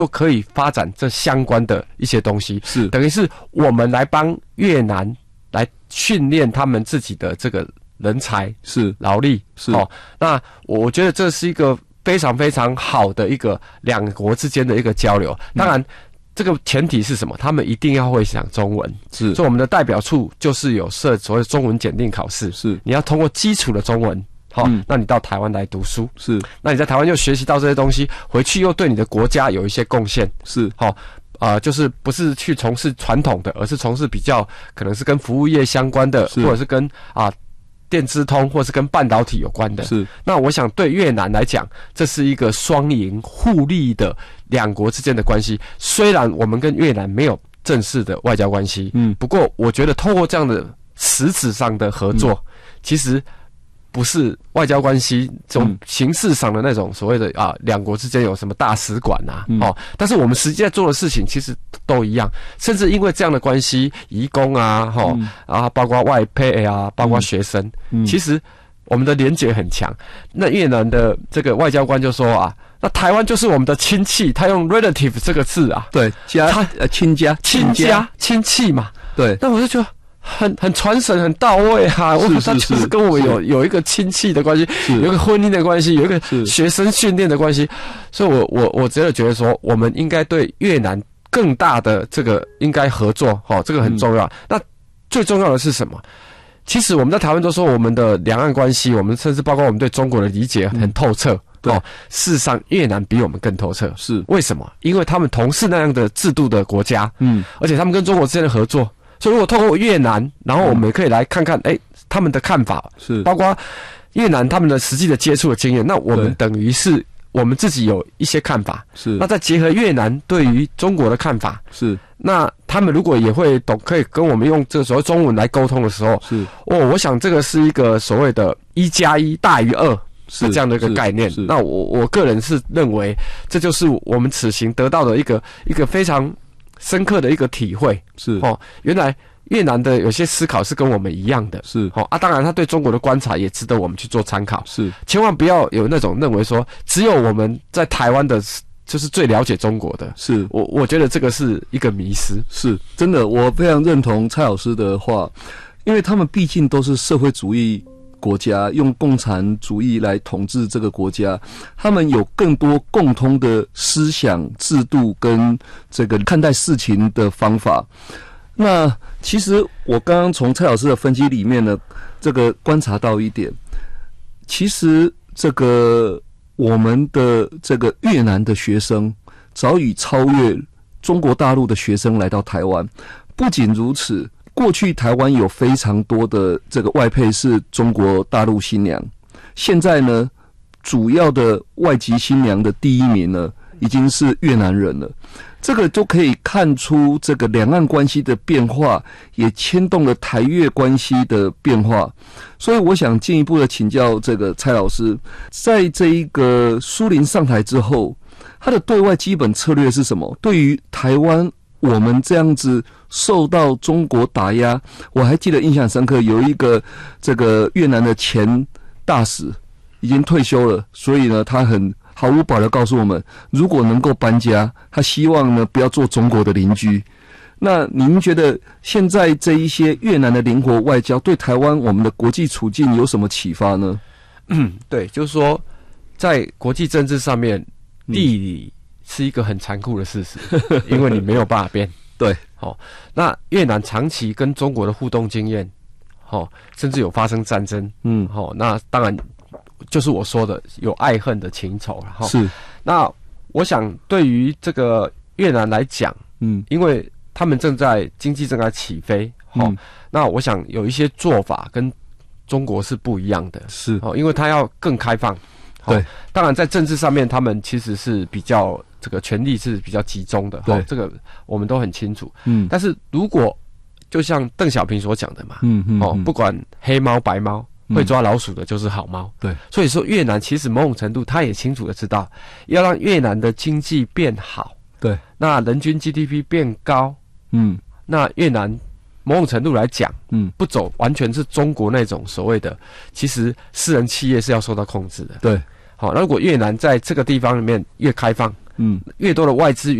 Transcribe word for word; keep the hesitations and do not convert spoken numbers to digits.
就可以发展这相关的一些东西， 是等于是我们来帮越南来训练他们自己的这个人才是劳力是哦。那我觉得这是一个非常非常好的一个两国之间的一个交流。当然，这个前提是什么？他们一定要会讲中文， 是。 所以我们的代表处就是有设所谓中文检定考试， 是。 你要通过基础的中文。好、嗯，那你到台湾来读书， 是， 那你在台湾又学习到这些东西，回去又对你的国家有一些贡献， 是， 好，呃，就是不是去从事传统的，而是从事比较可能是跟服务业相关的，或者是跟啊、呃、电资通，或是跟半导体有关的， 是。 那我想对越南来讲，这是一个双赢互利的两国之间的关系。虽然我们跟越南没有正式的外交关系，嗯，不过我觉得透过这样的实质上的合作，嗯、其实。不是外交关系这种形式上的那种所谓的啊，两国之间有什么大使馆啊，嗯、哦，但是我们实际在做的事情其实都一样，甚至因为这样的关系，移工啊，哈、哦，嗯、啊，包括外配啊，包括学生，嗯、其实我们的连结很强。那越南的这个外交官就说啊，那台湾就是我们的亲戚，他用 relative 这个字啊， 对，家呃亲家亲家亲戚嘛， 对， 那我就觉得。很很传神，很到位啊！ 是是是， 他就是跟我有有一个亲戚的关系，有一个婚姻的关系，有一个学生训练的关系，所以我我我真的觉得说，我们应该对越南更大的这个应该合作，哦，这个很重要。嗯、那最重要的是什么？其实我们在台湾都说我们的两岸关系，我们甚至包括我们对中国的理解很透彻。嗯对、 哦，事实上越南比我们更透彻， 是为什么？因为他们同是那样的制度的国家， 嗯， 而且他们跟中国之间的合作。所以，如果透过越南，然后我们也可以来看看，哎、欸，他们的看法是， 包括越南他们的实际的接触的经验。那我们等于是我们自己有一些看法， 是。 那再结合越南对于中国的看法， 是。 那他们如果也会懂，可以跟我们用这个所谓中文来沟通的时候， 是。 哦，我想这个是一个所谓的“一加一大于二”是这样的一个概念。那我我个人是认为，这就是我们此行得到的一个一个非常。深刻的一个体会是哦，原来越南的有些思考是跟我们一样的， 是哦啊，当然他对中国的观察也值得我们去做参考， 是千万不要有那种认为说只有我们在台湾的就是最了解中国的， 是我我觉得这个是一个迷思， 是真的，我非常认同蔡老师的话，因为他们毕竟都是社会主义。国家用共产主义来统治这个国家，他们有更多共通的思想制度跟这个看待事情的方法。那其实我刚刚从蔡老师的分析里面呢，这个观察到一点，其实这个我们的这个越南的学生早已超越中国大陆的学生来到台湾。不仅如此，过去台湾有非常多的这个外配是中国大陆新娘，现在呢，主要的外籍新娘的第一名呢，已经是越南人了。这个就可以看出这个两岸关系的变化，也牵动了台越关系的变化。所以我想进一步的请教这个蔡老师，在这一个苏林上台之后，他的对外基本策略是什么？对于台湾我们这样子受到中国打压，我还记得印象深刻，有一个这个越南的前大使已经退休了，所以呢，他很毫无保留告诉我们，如果能够搬家，他希望呢不要做中国的邻居。那您觉得现在这一些越南的灵活外交对台湾我们的国际处境有什么启发呢？ 嗯，对，就是说在国际政治上面，地理是一个很残酷的事实，因为你没有办法变。 对， 好、哦，那越南长期跟中国的互动经验，好、哦，甚至有发生战争，嗯，好、哦，那当然就是我说的有爱恨的情仇了，哈、哦。 是， 那我想对于这个越南来讲，嗯，因为他们正在经济正在起飞，好、哦嗯，那我想有一些做法跟中国是不一样的， 是， 哦，因为他要更开放。 对、 哦，当然在政治上面，他们其实是比较这个权力是比较集中的， 对、 哦，这个我们都很清楚。 嗯， 但是如果就像邓小平所讲的嘛， 嗯嗯， 哦，不管黑猫白猫，会抓老鼠的就是好猫。 对， 所以说越南其实某种程度他也清楚的知道，要让越南的经济变好， 对， 那人均 G D P 变高，嗯，那越南某种程度来讲，嗯，不走完全是中国那种所谓的，其实私人企业是要受到控制的。 对， 好，那如果越南在这个地方里面越开放， 嗯， 越多的外资